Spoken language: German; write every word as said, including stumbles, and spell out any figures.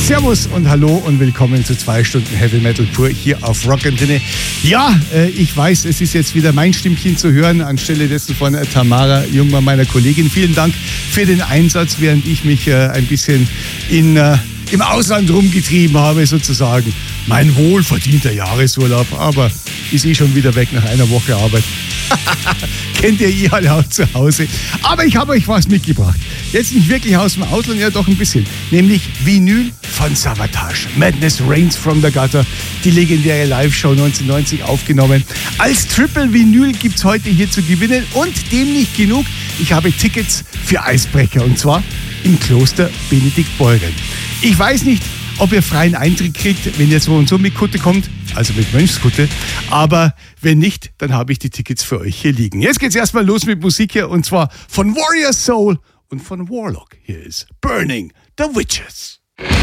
Servus und hallo und willkommen zu zwei Stunden Heavy Metal pur hier auf Rockantenne. Ja, äh, ich weiß, es ist jetzt wieder mein Stimmchen zu hören, anstelle dessen von äh, Tamara Jungmann, meiner Kollegin. Vielen Dank für den Einsatz, während ich mich äh, ein bisschen in, äh, im Ausland rumgetrieben habe, sozusagen. Mein wohlverdienter Jahresurlaub, aber ist eh schon wieder weg nach einer Woche Arbeit. Kennt ihr eh alle auch zu Hause. Aber ich habe euch was mitgebracht. Jetzt nicht wirklich aus dem Ausland, ja doch ein bisschen. Nämlich Vinyl von Savatage. Madness Reigns from the Gutter. Die legendäre Live-Show neunzehnhundertneunzig aufgenommen. Als Triple Vinyl gibt es heute hier zu gewinnen. Und dem nicht genug. Ich habe Tickets für Eisbrecher. Und zwar im Kloster Benediktbeuern. Ich weiß nicht, ob ihr freien Eintritt kriegt, wenn ihr so und so mit Kutte kommt, also mit Mönchskutte. Aber wenn nicht, dann habe ich die Tickets für euch hier liegen. Jetzt geht's erstmal los mit Musik hier, und zwar von Warrior Soul und von Warlock. Hier ist Burning the Witches.